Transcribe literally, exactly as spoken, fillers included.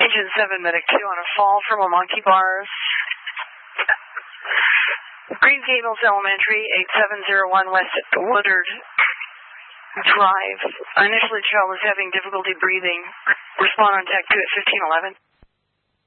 Engine seven, Medic two on a fall from a monkey bars. Green Gables Elementary, eight seven zero one West Woodard Drive. Initially, child was having difficulty breathing. Respond on Tech two at fifteen eleven.